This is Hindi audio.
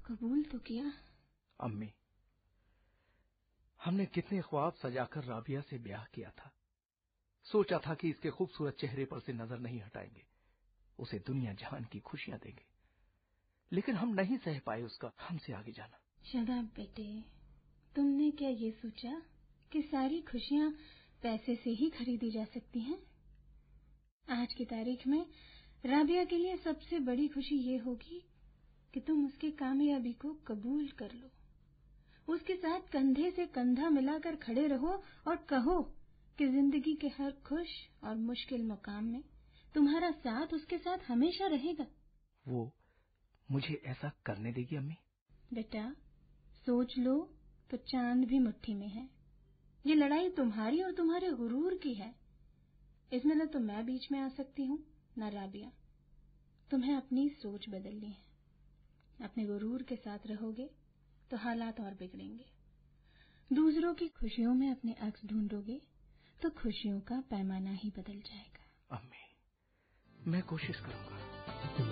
कबूल तो किया। अम्मी, हमने कितने ख्वाब सजाकर राबिया से ब्याह किया था। सोचा था कि इसके खूबसूरत चेहरे पर से नजर नहीं हटाएंगे, उसे दुनिया जहान की खुशियां देंगे, लेकिन हम नहीं सह पाए उसका हमसे आगे जाना। शदाब बेटे, तुमने क्या ये सोचा कि सारी खुशियां पैसे से ही खरीदी जा सकती हैं? आज की तारीख में राबिया के लिए सबसे बड़ी खुशी ये होगी कि तुम उसकी कामयाबी को कबूल कर लो, उसके साथ कंधे से कंधा मिलाकर खड़े रहो और कहो कि जिंदगी के हर खुश और मुश्किल मुकाम में तुम्हारा साथ उसके साथ हमेशा रहेगा। वो मुझे ऐसा करने देगी अम्मी? बेटा, सोच लो तो चांद भी मुट्ठी में है। ये लड़ाई तुम्हारी और तुम्हारे गुरूर की है। इसमें न तो मैं बीच में आ सकती हूँ न राबिया। तुम्हें अपनी सोच बदलनी है। अपने गुरूर के साथ रहोगे तो हालात और बिगड़ेंगे। दूसरों की खुशियों में अपने अक्स ढूंढोगे तो खुशियों का पैमाना ही बदल जाएगा। अम्मी, मैं कोशिश करूंगा।